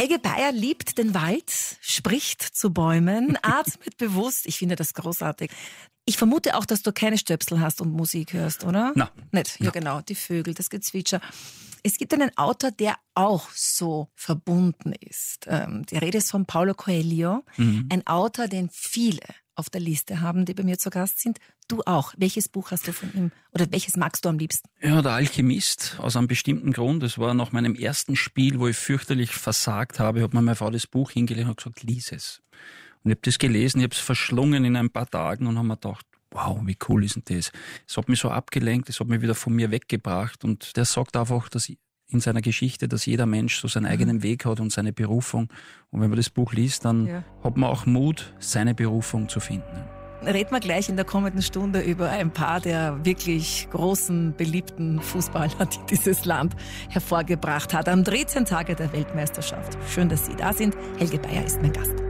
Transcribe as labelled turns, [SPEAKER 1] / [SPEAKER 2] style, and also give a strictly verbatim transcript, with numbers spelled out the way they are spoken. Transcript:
[SPEAKER 1] Helge Bayer liebt den Wald, spricht zu Bäumen, atmet bewusst. Ich finde das großartig. Ich vermute auch, dass du keine Stöpsel hast und Musik hörst, oder?
[SPEAKER 2] Nein.
[SPEAKER 1] Nicht? Ja, genau. Die Vögel, das Gezwitscher. Es gibt einen Autor, der auch so verbunden ist. Ähm, die Rede ist von Paulo Coelho. Mhm. Ein Autor, den viele auf der Liste haben, die bei mir zu Gast sind. Du auch. Welches Buch hast du von ihm oder welches magst du am liebsten?
[SPEAKER 2] Ja, der Alchemist, aus einem bestimmten Grund. Es war nach meinem ersten Spiel, wo ich fürchterlich versagt habe, hat mir meine Frau das Buch hingelegt und gesagt, lies es. Und ich habe das gelesen, ich habe es verschlungen in ein paar Tagen und habe mir gedacht, wow, wie cool ist denn das? Es hat mich so abgelenkt, es hat mich wieder von mir weggebracht und der sagt einfach, dass ich in seiner Geschichte, dass jeder Mensch so seinen eigenen mhm. Weg hat und seine Berufung. Und wenn man das Buch liest, dann ja. hat man auch Mut, seine Berufung zu finden.
[SPEAKER 1] Reden wir gleich in der kommenden Stunde über ein paar der wirklich großen, beliebten Fußballer, die dieses Land hervorgebracht hat. Am dreizehn Tage der Weltmeisterschaft. Schön, dass Sie da sind. Helge Bayer ist mein Gast.